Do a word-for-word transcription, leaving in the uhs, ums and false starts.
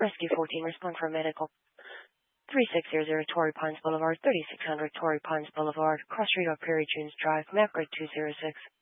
Rescue fourteen, respond for medical. thirty-six hundred Torrey Pines Boulevard, thirty-six hundred Torrey Pines Boulevard, Cross Street or Perry Jones Drive, map grade two zero six.